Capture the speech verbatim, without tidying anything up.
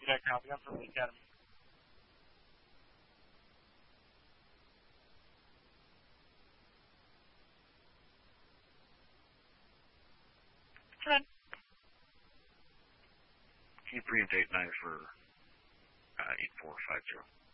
Jack Copy. I'm from the Academy. Fred. Can you pre-date nine for uh, eight four five zero?